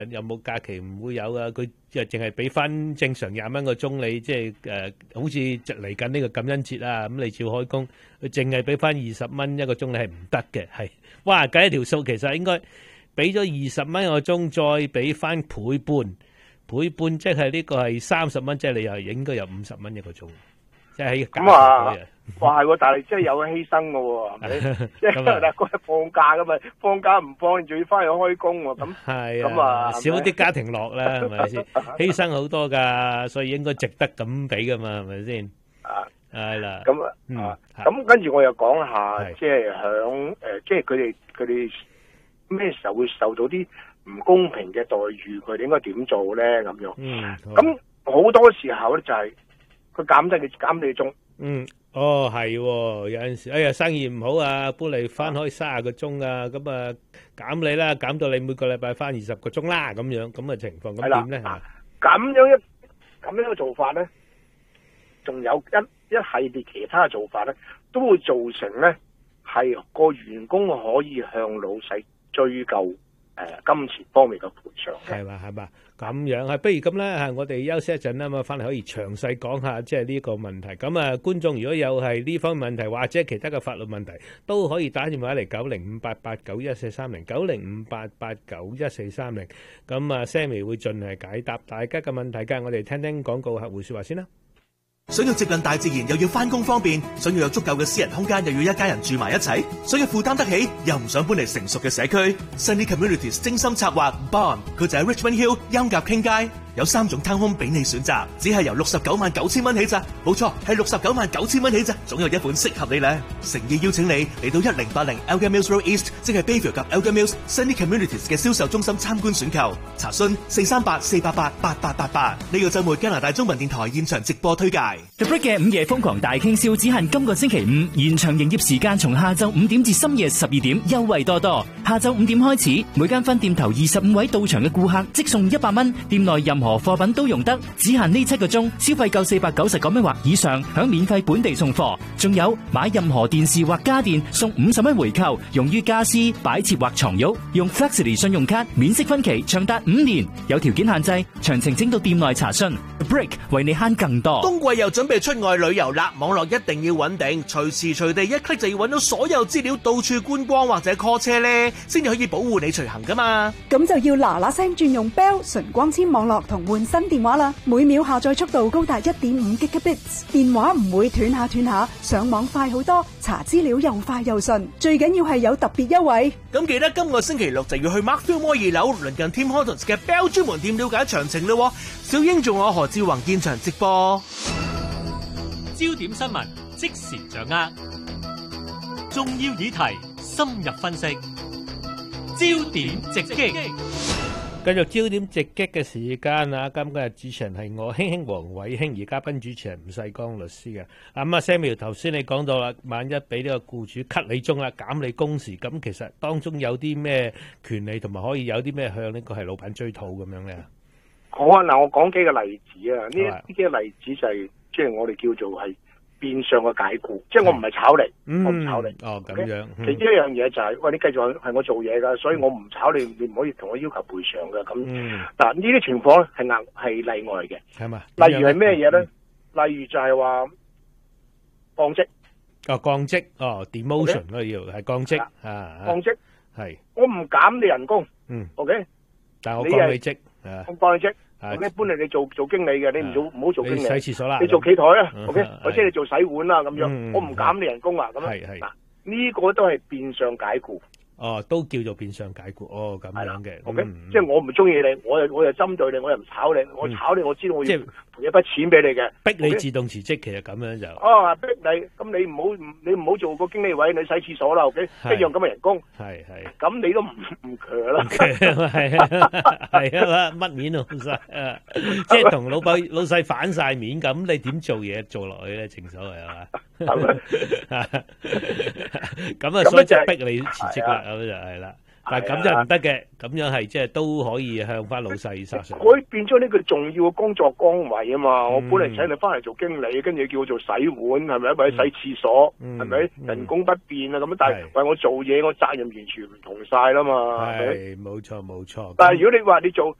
有冇假期唔會有啊？佢就淨係俾翻正常20蚊個鐘你，即係好似嚟緊呢個感恩節啊，咁你照開工，佢淨係俾翻20蚊一個鐘你係唔得嘅，係哇計一條數其實應該俾咗20蚊一個鐘，再俾翻倍半，即係呢個係30蚊，即係你又應該有50蚊一個鐘，即係咁啊！哇，係喎，但係真係有犧牲嘅喎，係咪？即係嗰日放假咁嘛，放假唔放，仲要翻去開工喎，咁係咁啊， 少啲家庭樂啦，係咪先？犧牲好多㗎，所以應該值得咁俾㗎嘛，係咪先？ 啊， 係啦。 咁咁跟住我又講下，即係響即係佢哋咩時候會受到啲唔公平嘅待遇，佢哋應該點做咧？咁樣。咁好多時候咧就係佢減你鐘。 係喎，有陣時，哎呀，生意唔好啊，搬嚟翻開30個鐘啊，咁啊減你啦，減到你每個禮拜翻20個鐘啦，咁樣咁嘅情況，咁點咧？ 咁樣嘅做法咧，仲有一系列其他嘅做法咧，都會造成咧係個員工可以向老細追究金錢方面嘅賠償。 係嘛？咁樣係，不如咁啦，我哋休息一陣啦，咁翻嚟可以詳細講下即係呢個問題。咁啊，觀眾如果有係呢方面問題或者其他嘅法律問題，都可以打電話嚟9058891430 9058891430。咁啊 ，Sammy 會盡力解答大家嘅問題㗎。我哋聽聽廣告客戶説話先啦。 想要接近大自然又要返工方便，想要有足夠嘅私人空間又要一家人住埋一齊，想要負擔得起又唔想搬嚟成熟嘅社區。Sunny Communities 精心策劃 Bond， 佢就喺 Richmond Hill 音夾傾街，有3種 townhome 俾你選擇，只係由699000蚊起咋，冇錯係699000蚊起咋，總有一款適合你咧。誠意邀請你嚟到1080 Elgin Mills Road East， 即係 Bayview 及 Elgin Mills Sunny Communities 嘅銷售中心參觀選購，查詢438-488-8888。呢個週末加拿大中文電台現場直播推介。 The Break 嘅午夜瘋狂大傾銷只限今個星期5，現場營業時間從下晝5點至深夜12點，優惠多多。下晝5點開始，每間分店頭25位到場嘅顧客即送100蚊，店內任何貨品都用得，只限呢7個鐘，消費夠499蚊或以上，享免費本地送貨。仲有買任何電視或家電送50蚊回購，用於家私擺設或床褥，用 Flexity 信用卡免息分期，長達5年，有條件限制，詳情請到店內查詢。The Break 為你慳更多。 冬季又準備出外旅遊啦，網絡一定要穩定，隨時隨地一 click 就要揾到所有資料，到處觀光或者 call 車呢，先至可以保護你隨行噶嘛。 咁就要嗱嗱聲轉用 Bell 純光纖網絡同換新電話啦，每秒下載速度高達 1.5 Gigabits， 電話唔會斷下，上網快好多，查資料又快又順，最緊要係有特別優惠。 咁記得今個星期六就要去 Markfield Mall 2樓鄰近 Tim Hortons 嘅 Bell 專門店了解詳情咯。小英仲有何志宏現場直播。 焦點新聞即時掌握，重要議題深入分析，焦點直擊。 繼續焦點直擊嘅時間啊！今日主持人係我興興黃偉興，而嘉賓主持人吳世剛律師嘅。咁啊 Samuel 頭先你講到啦，萬一俾呢個僱主 cut 你鐘啦，減你工時，咁其實當中有啲咩權利同埋可以有啲咩向呢個係老闆追討咁樣咧？ 好啊，嗱，我講幾個例子啊。呢幾個例子就係即係我哋叫做係變相嘅解僱，即係我唔係炒你，我唔炒你。 哦，咁樣。 其中一樣嘢就係，喂，你繼續係我做嘢㗎，所以我唔炒你，你唔可以同我要求賠償㗎。咁嗱，呢啲情況咧係例外嘅。 係嘛？ 例如係咩嘢咧？例如就係話降職。 降職。demotion 咯，要係降職啊。 降職係。 我唔減你人工。OK。 但係我降你職。 我降你職。一般你做經理嘅，你唔好做經理。 洗廁所啦， 你做企台啊，OK，或者你做洗碗啦咁樣，我唔減你人工啊，咁樣嗱，呢個都係變相解僱。 哦，都叫做變相解僱。哦，咁樣嘅 ，OK，即係我唔中意你，我又針對你，我又唔炒你，我炒你，我知道我要賠一筆錢俾你嘅， 逼你自動辭職，其實咁樣就逼你，咁你唔好做個經理位，你洗廁所啦，OK，一樣咁嘅人工， 係， 咁你都唔強啦， 係啊，乜面都唔晒，即係同老細反晒面咁，你點做嘢做落去咧？正所謂係嘛，咁啊，所以就逼你辭職啦，咁就係啦。 但係咁就唔得嘅，咁樣係即係都可以向翻老細索償。 改變咗呢個重要嘅工作崗位啊嘛！我本嚟請你翻嚟做經理，跟住叫我做洗碗，係咪？或者洗廁所，係咪？人工不變啊咁，但係為我做嘢，我責任完全唔同晒啦嘛。 係冇錯冇錯。 但係如果你話你做